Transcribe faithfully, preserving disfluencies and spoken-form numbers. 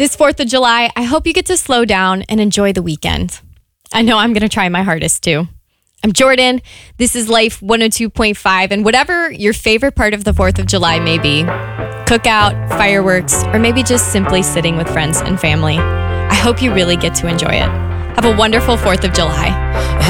This fourth of July, I hope you get to slow down and enjoy the weekend. I know I'm going to try my hardest too. I'm Jordan. This is Life one oh two point five, and whatever your favorite part of the fourth of July may be, cookout, fireworks, or maybe just simply sitting with friends and family, I hope you really get to enjoy it. Have a wonderful fourth of July.